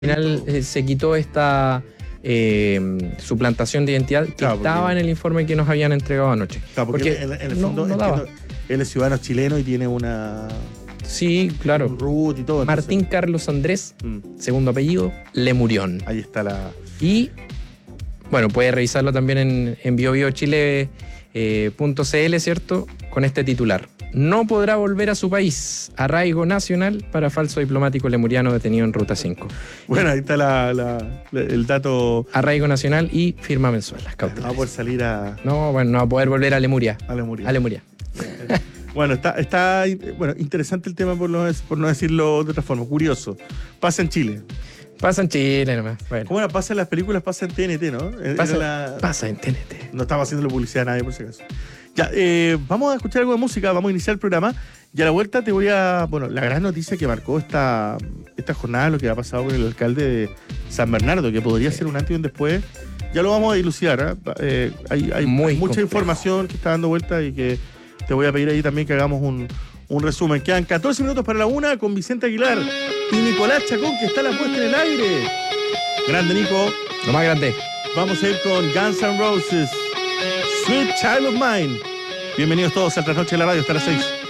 final se quitó esta suplantación de identidad que estaba en el informe que nos habían entregado anoche. Claro, porque en el fondo no daba. Él es ciudadano chileno y tiene una... Sí, claro. Un root y todo. Martín entonces... Carlos Andrés, segundo apellido, Lemurión. Ahí está la... Y, bueno, puede revisarlo también en biobiochile.cl, ¿cierto? Con este titular. No podrá volver a su país. Arraigo nacional para falso diplomático lemuriano detenido en Ruta 5. Bueno, ahí está el dato. Arraigo nacional y firma mensual. No va a poder salir a... No, bueno, no va a poder volver a Lemuria. A Lemuria. A Lemuria. Bueno, está interesante el tema por no decirlo de otra forma. Curioso. Pasa en Chile. Pasa en Chile nomás. Bueno. ¿Cómo pasa en las películas? Pasa en TNT, ¿no? Pasa en TNT. No estaba haciendo publicidad a nadie, por si acaso. Ya, vamos a escuchar algo de música, vamos a iniciar el programa y a la vuelta te voy a... Bueno, la gran noticia que marcó esta jornada, lo que ha pasado con el alcalde de San Bernardo, que podría ser un antes y un después, ya lo vamos a dilucidar. Hay mucha información que está dando vuelta y que te voy a pedir ahí también que hagamos un resumen. Quedan 14 minutos para la 1 con Vicente Aguilar y Nicolás Chacón, que está la puesta en el aire. Grande, Nico. Lo más grande. Vamos a ir con Guns N' Roses, Sweet Child of Mine. Bienvenidos todos a Trasnoche de la Radio hasta las 6.